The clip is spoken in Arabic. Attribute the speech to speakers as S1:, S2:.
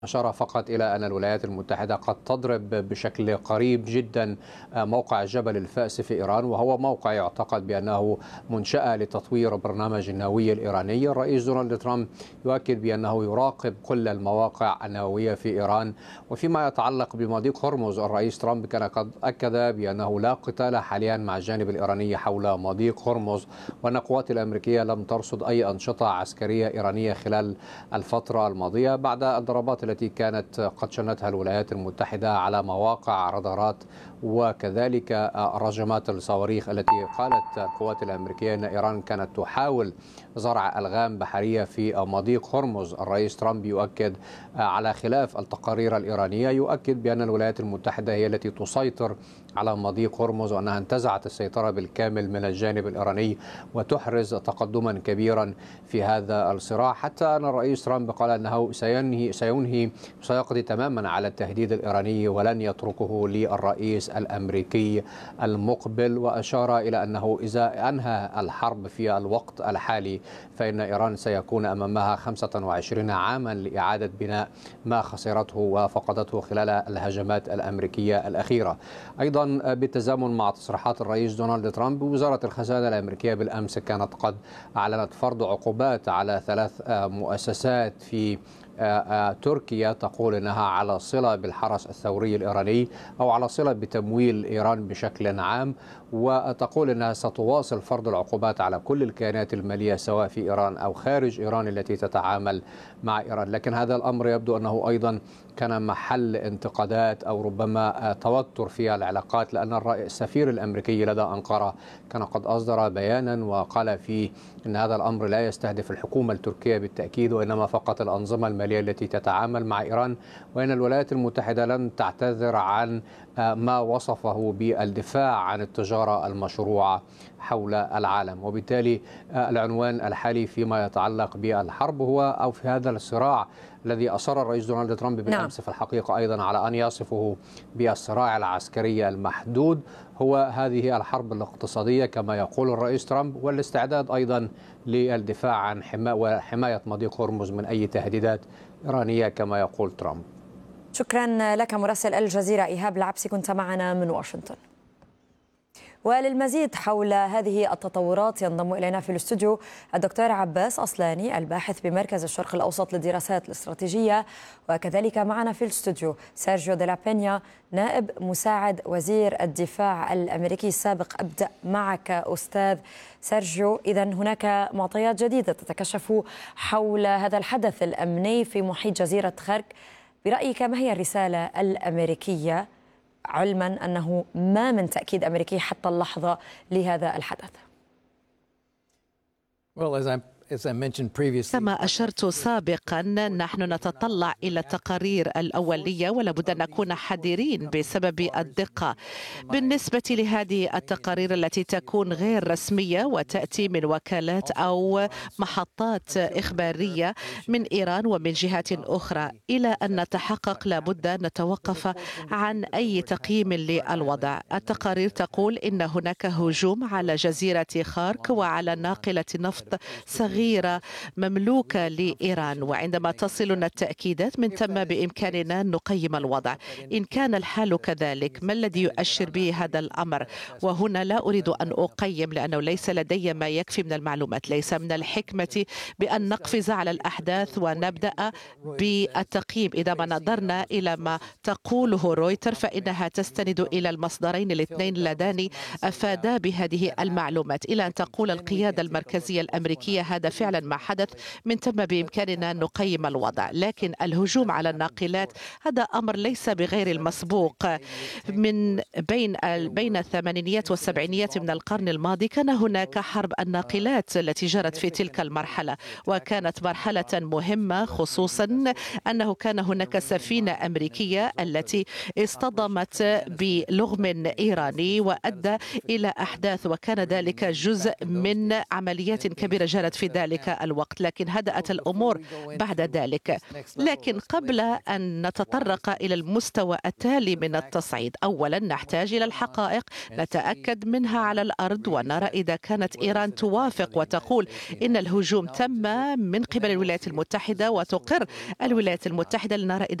S1: أشار فقط إلى أن الولايات المتحدة قد تضرب بشكل قريب جدا موقع جبل الفأس في إيران، وهو موقع يعتقد بأنه منشأة لتطوير برنامج النووي الإيراني. الرئيس دونالد ترامب يؤكد بأنه يراقب كل المواقع النووية في إيران. وفيما يتعلق بمضيق هرمز، الرئيس ترامب كان قد أكد بأنه لا قتال حاليا مع الجانب الإيراني حول مضيق هرمز، وأن القوات الأمريكية لم ترصد أي أنشطة عسكرية إيرانية خلال الفترة الماضية بعد الضربات التي كانت قد شنتها الولايات المتحدة على مواقع رادارات، وكذلك رجمات الصواريخ التي قالت القوات الأمريكية أن إيران كانت تحاول زرع ألغام بحرية في مضيق هرمز. الرئيس ترامب يؤكد على خلاف التقارير الإيرانية، يؤكد بأن الولايات المتحدة هي التي تسيطر على مضيق هرمز، وأنها انتزعت السيطرة بالكامل من الجانب الإيراني وتحرز تقدما كبيرا في هذا الصراع، حتى أن الرئيس ترامب قال أنه سيقضي تماما على التهديد الإيراني ولن يتركه للرئيس الأمريكي المقبل. وأشار إلى أنه إذا أنهى الحرب في الوقت الحالي فإن إيران سيكون أمامها 25 عاما لإعادة بناء ما خسرته وفقدته خلال الهجمات الأمريكية الأخيرة. أيضا بالتزامن مع تصريحات الرئيس دونالد ترامب، وزارة الخزانة الأمريكية بالأمس كانت قد أعلنت فرض عقوبات على 3 مؤسسات في تركيا تقول أنها على صلة بالحرس الثوري الإيراني أو على صلة بتمويل إيران بشكل عام، وتقول أنها ستواصل فرض العقوبات على كل الكيانات المالية سواء في إيران أو خارج إيران التي تتعامل مع إيران. لكن هذا الأمر يبدو أنه أيضا كان محل انتقادات أو ربما توتر في العلاقات، لأن السفير الأمريكي لدى أنقرة كان قد أصدر بيانا وقال فيه أن هذا الأمر لا يستهدف الحكومة التركية بالتأكيد، وإنما فقط الأنظمة المالية التي تتعامل مع إيران، وإن الولايات المتحدة لن تعتذر عن ما وصفه بالدفاع عن التجارة المشروعة حول العالم. وبالتالي العنوان الحالي فيما يتعلق بالحرب هو أو في هذا الصراع الذي أصر الرئيس دونالد ترامب بالأمس في الحقيقة أيضا على أن يصفه بالصراع العسكري المحدود، هو هذه الحرب الاقتصادية كما يقول الرئيس ترامب، والاستعداد أيضا للدفاع عن حماية مضيق هرمز من أي تهديدات إيرانية كما يقول ترامب.
S2: شكرا لك مراسل الجزيرة إيهاب العبسي، كنت معنا من واشنطن. وللمزيد حول هذه التطورات ينضم إلينا في الاستوديو الدكتور عباس أصلاني، الباحث بمركز الشرق الأوسط للدراسات الاستراتيجية، وكذلك معنا في الاستوديو سيرجيو دي لا بينيا، نائب مساعد وزير الدفاع الأمريكي السابق. أبدأ معك أستاذ سيرجيو. إذن هناك معطيات جديدة تتكشف حول هذا الحدث الأمني في محيط جزيرة خرك. برأيك ما هي الرسالة الأمريكية، علما أنه ما من تأكيد أمريكي حتى اللحظة لهذا الحدث؟
S3: كما أشرت سابقا، نحن نتطلع إلى التقارير الأولية ولا بد أن نكون حذرين بسبب الدقة بالنسبة لهذه التقارير التي تكون غير رسمية وتأتي من وكالات أو محطات إخبارية من إيران ومن جهات أخرى. إلى أن نتحقق لا بد أن نتوقف عن أي تقييم للوضع. التقارير تقول إن هناك هجوم على جزيرة خارك وعلى ناقلة نفط صغيرة مملوكة لإيران، وعندما تصلنا التأكيدات من ثم بإمكاننا أن نقيم الوضع. إن كان الحال كذلك، ما الذي يؤشر به هذا الأمر؟ وهنا لا أريد أن أقيم لأنه ليس لدي ما يكفي من المعلومات. ليس من الحكمة بأن نقفز على الأحداث ونبدأ بالتقييم. إذا ما نظرنا إلى ما تقوله رويتر فإنها تستند إلى المصدرين الاثنين اللذان أفادا بهذه المعلومات، إلى أن تقول القيادة المركزية الأمريكية هذا فعلا ما حدث، من ثم بإمكاننا أن نقيم الوضع. لكن الهجوم على الناقلات هذا أمر ليس بغير المسبوق. من بين الثمانينيات والسبعينيات من القرن الماضي كان هناك حرب الناقلات التي جرت في تلك المرحلة، وكانت مرحلة مهمة، خصوصا أنه كان هناك سفينة أمريكية التي اصطدمت بلغم إيراني وأدى إلى أحداث، وكان ذلك جزء من عمليات كبيرة جرت في ذلك الوقت، لكن هدأت الأمور بعد ذلك. لكن قبل أن نتطرق إلى المستوى التالي من التصعيد، أولا نحتاج إلى الحقائق نتأكد منها على الأرض ونرى إذا كانت إيران توافق وتقول إن الهجوم تم من قبل الولايات المتحدة، وتقر الولايات المتحدة، لنرى إذا